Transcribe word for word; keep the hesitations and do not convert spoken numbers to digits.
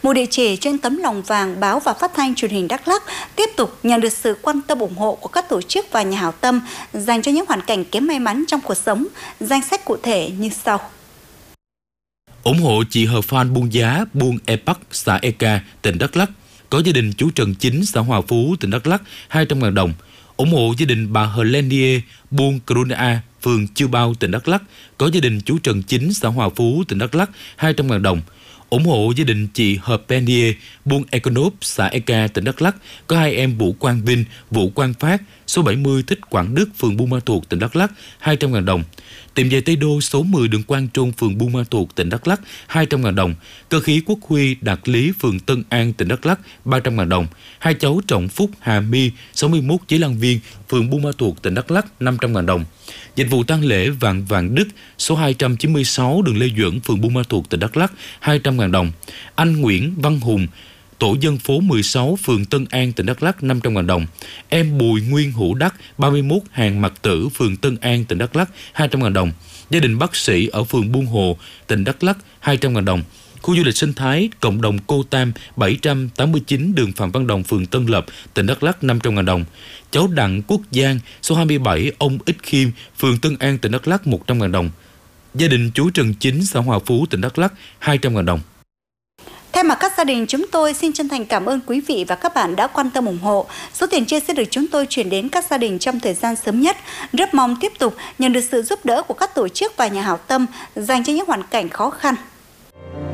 một địa chỉ trên tấm lòng vàng báo và phát thanh truyền hình Đắk Lắk tiếp tục nhận được sự quan tâm ủng hộ của các tổ chức và nhà hảo tâm dành cho những hoàn cảnh kém may mắn trong cuộc sống. Danh sách cụ thể như sau. Ủng hộ chị Hờ Phan buôn giá, buôn E Bắc, xã Eka, tỉnh Đắk Lắk. Có gia đình chú Trần Chính, xã Hòa Phú, tỉnh Đắk Lắk, hai trăm nghìn đồng. Ủng hộ gia đình bà Hờ Lenie, buôn Kruna, phường Chư Bao, tỉnh Đắk Lắk. Có gia đình chú Trần Chính, xã Hòa Phú, tỉnh Đắk Lắk, hai trăm nghìn đồng. Ủng hộ gia đình chị Hờ Penie, buôn Econop, xã Eka, tỉnh Đắk Lắk. Có hai em Vũ Quang Vinh, Vũ Quang Phát, số bảy mươi Thích Quảng Đức, phường Buôn Ma Thuột, tỉnh Đắk Lắk, hai trăm nghìn đồng. Tiệm giày Tây Đô, số mười đường Quang Trung, phường Buôn Ma Thuột, tỉnh Đắk Lắk, hai trăm nghìn đồng. Cơ khí Quốc Huy, Đạt Lý, phường Tân An, tỉnh Đắk Lắk, ba trăm nghìn đồng. Hai cháu Trọng Phúc, Hà My, sáu mươi mốt Chế Lan Viên, phường Buôn Ma Thuột, tỉnh Đắk Lắk, năm trăm nghìn đồng. Dịch vụ tang lễ Vạn Vạn Đức, số hai trăm chín mươi sáu đường Lê Duẩn, phường Buôn Ma Thuột, tỉnh Đắk Lắk, hai trăm nghìn đồng. Anh Nguyễn Văn Hùng, tổ dân phố mười sáu, phường Tân An, tỉnh Đắk Lắk, năm trăm nghìn đồng. Em Bùi Nguyên Hữu Đắc, ba mươi mốt Hàng Mạc Tử, phường Tân An, tỉnh Đắk Lắk, hai trăm nghìn đồng. Gia đình bác sĩ ở phường Buôn Hồ, tỉnh Đắk Lắk, hai trăm nghìn đồng. Khu du lịch sinh thái cộng đồng Cô Tam, bảy trăm tám mươi chín đường Phạm Văn Đồng, phường Tân Lập, tỉnh Đắk Lắk, năm trăm nghìn đồng. Cháu Đặng Quốc Giang, số hai mươi bảy ông Ích Khiêm, phường Tân An, tỉnh Đắk Lắk, một trăm nghìn đồng. Gia đình chú Trần Chính, xã Hòa Phú, tỉnh Đắk Lắk, hai trăm nghìn đồng. Thay mặt các gia đình, chúng tôi xin chân thành cảm ơn quý vị và các bạn đã quan tâm ủng hộ. Số tiền trên sẽ được chúng tôi chuyển đến các gia đình trong thời gian sớm nhất. Rất mong tiếp tục nhận được sự giúp đỡ của các tổ chức và nhà hảo tâm dành cho những hoàn cảnh khó khăn.